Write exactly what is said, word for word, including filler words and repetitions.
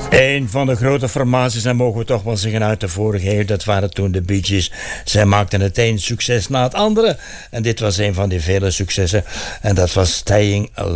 Een van de grote formaties, en mogen we toch wel zeggen uit de vorige eeuw, dat waren toen de Bee Gees. Zij maakten het een succes na het andere. En dit was een van die vele successen. En dat was Staying Alive.